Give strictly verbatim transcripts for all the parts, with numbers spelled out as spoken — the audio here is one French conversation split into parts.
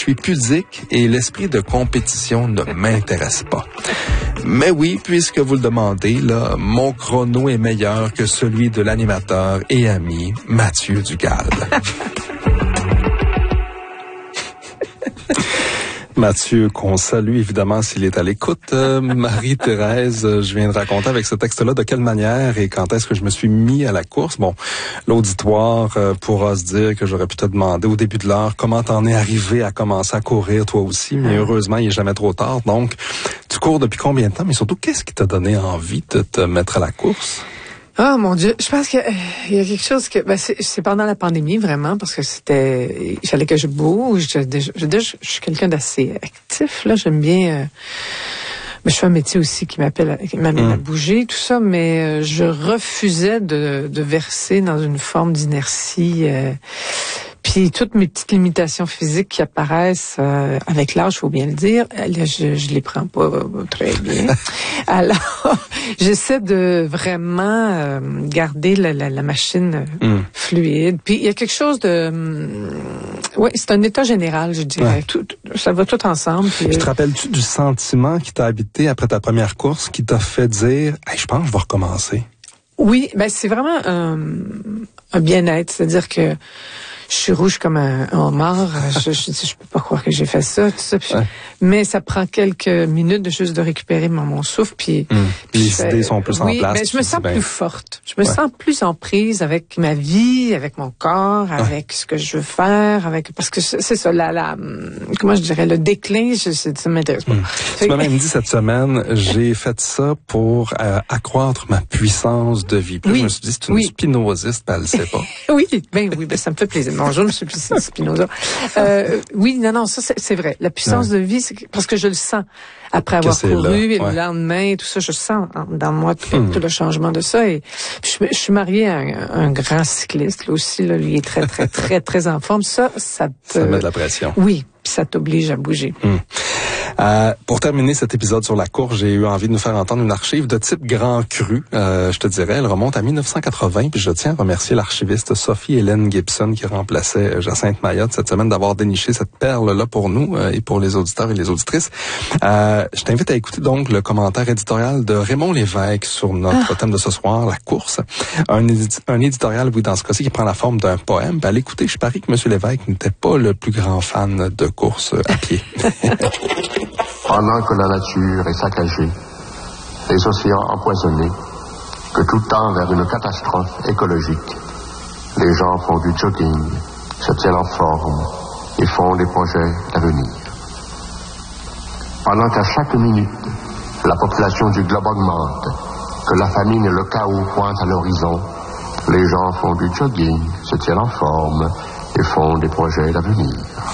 suis pudique et l'esprit de compétition ne m'intéresse pas. Mais oui, puisque vous le demandez, là, mon chrono est meilleur que celui de l'animateur et ami Mathieu Dugal. Mathieu, qu'on salue évidemment s'il est à l'écoute. Euh, Marie-Thérèse, je viens de raconter avec ce texte-là de quelle manière et quand est-ce que je me suis mis à la course. Bon, l'auditoire euh, pourra se dire que j'aurais pu te demander au début de l'heure comment t'en es arrivé à commencer à courir toi aussi, mais heureusement, il n'est jamais trop tard. Donc, tu cours depuis combien de temps? Mais surtout, qu'est-ce qui t'a donné envie de te mettre à la course? Oh mon Dieu, je pense qu'il y, y a quelque chose que ben c'est, c'est pendant la pandémie vraiment parce que c'était il fallait que je bouge. Je, je, je, je, je suis quelqu'un d'assez actif là, j'aime bien. Euh, mais je fais un métier aussi qui m'appelle, qui m'amène mmh. à bouger tout ça, mais euh, je refusais de, de verser dans une forme d'inertie. Euh, Puis toutes mes petites limitations physiques qui apparaissent euh, avec l'âge, faut bien le dire, là, je, je les prends pas euh, très bien. Alors, j'essaie de vraiment euh, garder la, la, la machine mm. fluide. Puis il y a quelque chose de, euh, ouais, c'est un état général, je dirais. Ouais. Tout, tout, ça va tout ensemble. Puis, puis te rappelles-tu du sentiment qui t'a habité après ta première course, qui t'a fait dire, hey, je pense que je vais recommencer? Oui, ben c'est vraiment un, un bien-être, c'est-à-dire que je suis rouge comme un, un homard. Je, je, je peux pas croire que j'ai fait ça, tout ça. Puis, ouais. Mais ça prend quelques minutes de juste de récupérer mon, mon souffle. Puis, mmh. puis les fais, idées sont plus oui, en place. Ben, je me sens ben... plus forte. Je me ouais. sens plus en prise avec ma vie, avec mon corps, avec ouais. ce que je veux faire, avec parce que c'est ça, la, la comment je dirais, le déclin, je, ça m'intéresse pas. Mmh. Tu m'as même dit cette semaine, j'ai fait ça pour euh, accroître ma puissance de vie. Puis oui. je me suis dit, c'est une oui. spinoziste, ben, elle le sait pas. oui, ben oui, ben ça me fait plaisir. Bonjour, M. Spinoza. Euh, oui, non, non, ça c'est, c'est vrai. La puissance ouais. de vie, c'est parce que je le sens après avoir couru là. et ouais. le lendemain, tout ça, je sens dans moi tout, hmm. tout le changement de ça. Et je, je suis mariée à un, un grand cycliste, là aussi, là, lui est très, très, très, très en forme. Ça, ça te... Ça met de la pression. Oui, puis ça t'oblige à bouger. Hmm. Euh, pour terminer cet épisode sur la course, j'ai eu envie de nous faire entendre une archive de type grand cru. Euh, je te dirais, elle remonte à dix-neuf cent quatre-vingts, puis je tiens à remercier l'archiviste Sophie-Hélène Gibson qui remplaçait Jacinthe Mayotte cette semaine d'avoir déniché cette perle-là pour nous euh, et pour les auditeurs et les auditrices. Euh, je t'invite à écouter donc le commentaire éditorial de Raymond Lévesque sur notre ah. thème de ce soir, la course. Un, édi- un éditorial, oui, dans ce cas-ci, qui prend la forme d'un poème. Ben, à l'écouter, je parie que M. Lévesque n'était pas le plus grand fan de course à pied. Pendant que la nature est saccagée, les océans empoisonnés, que tout tend vers une catastrophe écologique, les gens font du jogging, se tiennent en forme et font des projets d'avenir. Pendant qu'à chaque minute, la population du globe augmente, que la famine et le chaos pointent à l'horizon, les gens font du jogging, se tiennent en forme et font des projets d'avenir.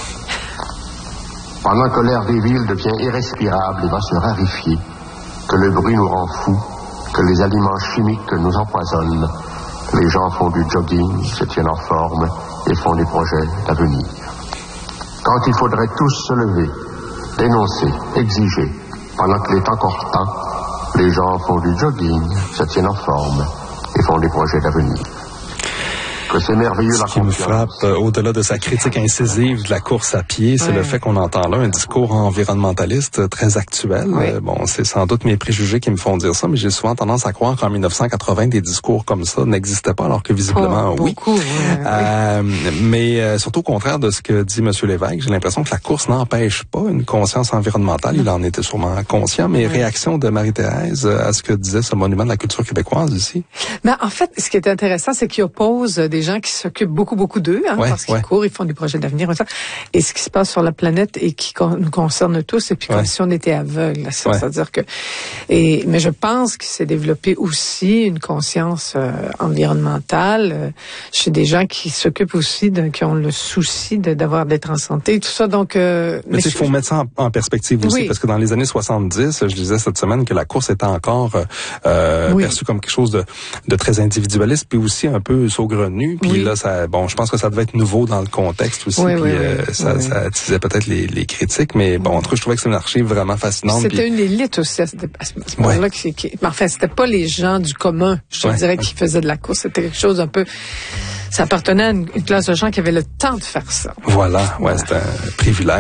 Pendant que l'air des villes devient irrespirable et va se raréfier, que le bruit nous rend fous, que les aliments chimiques nous empoisonnent, les gens font du jogging, se tiennent en forme et font des projets d'avenir. Quand il faudrait tous se lever, dénoncer, exiger, pendant qu'il est encore temps, les gens font du jogging, se tiennent en forme et font des projets d'avenir. Que c'est merveilleux la Ce qui me frappe, euh, au-delà de sa critique incisive de la course à pied, c'est ouais. le fait qu'on entend là un discours environnementaliste très actuel. Oui. Euh, bon, c'est sans doute mes préjugés qui me font dire ça, mais j'ai souvent tendance à croire qu'en dix-neuf cent quatre-vingts, des discours comme ça n'existaient pas, alors que visiblement, oh, oui. Beaucoup, ouais, euh, oui. Mais euh, surtout au contraire de ce que dit M. Lévesque, j'ai l'impression que la course n'empêche pas une conscience environnementale. Il en était sûrement conscient, mais oui. réaction de Marie-Thérèse à ce que disait ce monument de la culture québécoise ici? Ben, en fait, ce qui est intéressant, c'est qu'il oppose des gens qui s'occupent beaucoup, beaucoup d'eux, hein, ouais, parce qu'ils ouais. courent, ils font des projets d'avenir, et ça. Et ce qui se passe sur la planète et qui con- nous concerne tous, et puis ouais. comme si on était aveugles. Ça, ouais. C'est-à-dire que, et, mais je pense qu'il s'est développé aussi une conscience euh, environnementale euh, chez des gens qui s'occupent aussi, de, qui ont le souci de, d'avoir d'être en santé, et tout ça. Donc, euh, mais il faut je... mettre ça en, en perspective aussi, oui. parce que dans les années soixante-dix, je disais cette semaine que la course était encore euh, oui. perçue comme quelque chose de, de très individualiste, puis aussi un peu saugrenu. Puis oui. là, ça, bon, je pense que ça devait être nouveau dans le contexte aussi. Oui, puis oui, euh, oui, ça, oui. ça attisait peut-être les, les critiques, mais bon, en tout cas, je trouvais que c'est une archive vraiment fascinante. C'était puis... une élite aussi à ce, à ce moment-là. Ouais. Qui, qui, mais enfin, c'était pas les gens du commun, je te ouais. dirais, qui faisaient de la course. C'était quelque chose un peu... Ça appartenait à une, une classe de gens qui avaient le temps de faire ça. Voilà, ouais, voilà. C'était un privilège.